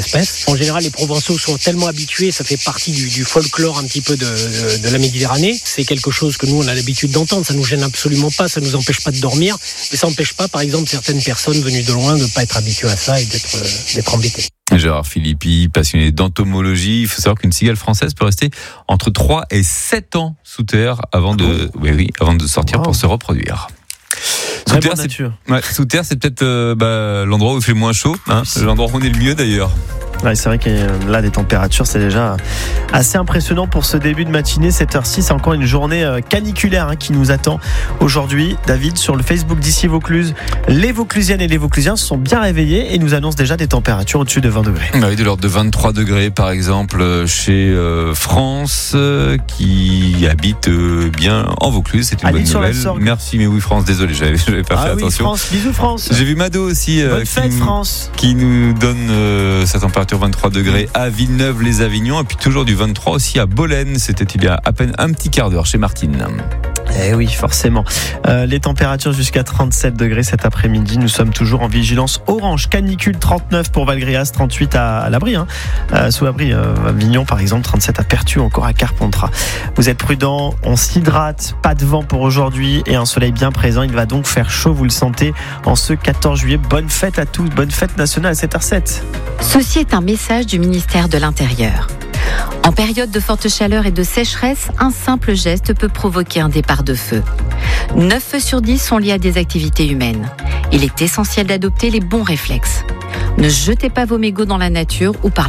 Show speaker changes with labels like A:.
A: espèces. En général, les Provençaux sont tellement habitués, ça fait partie du folklore un petit peu de la Méditerranée. C'est quelque chose que nous, on a l'habitude d'entendre. Ça nous gêne absolument pas, ça nous empêche pas de dormir. Mais ça empêche pas, par exemple, certaines personnes venues de loin de pas être habituées à ça et d'être embêtées.
B: Gérard Philippi, passionné d'entomologie. Il faut savoir qu'une cigale française peut rester entre 3 et 7 ans sous terre avant de sortir pour se reproduire. Sous terre, c'est peut-être l'endroit où il fait le moins chaud, l'endroit où on est le mieux d'ailleurs.
C: Ouais, c'est vrai que là, des températures, c'est déjà assez impressionnant pour ce début de matinée. 7h06, c'est encore une journée caniculaire qui nous attend aujourd'hui. David, sur le Facebook d'ici Vaucluse, les Vauclusiennes et les Vauclusiens se sont bien réveillés et nous annoncent déjà des températures au-dessus de 20 degrés.
B: Oui, de l'ordre de 23 degrés, par exemple, chez France, qui habite bien en Vaucluse. C'est une bonne nouvelle. Merci, mais oui, France, désolé, j'avais pas fait attention.
C: France, bisous France.
B: J'ai vu Mado aussi,
C: bonne fête, France,
B: qui nous donne sa température 23 degrés à Villeneuve-les-Avignon, et puis toujours du 23 aussi à Bolène. C'était il y a à peine un petit quart d'heure chez Martine.
C: Eh oui, forcément. Les températures jusqu'à 37 degrés cet après-midi. Nous sommes toujours en vigilance orange. Canicule, 39 pour Valgrias, 38 à l'abri. Sous abri, Avignon par exemple, 37 à Pertuis, encore à Carpentras. Vous êtes prudents, on s'hydrate, pas de vent pour aujourd'hui et un soleil bien présent. Il va donc faire chaud, vous le sentez, en ce 14 juillet. Bonne fête à tous, bonne fête nationale à 7h07.
D: Ceci est un message du ministère de l'Intérieur. En période de forte chaleur et de sécheresse, un simple geste peut provoquer un départ de feu. 9 feux sur 10 sont liés à des activités humaines. Il est essentiel d'adopter les bons réflexes. Ne jetez pas vos mégots dans la nature ou par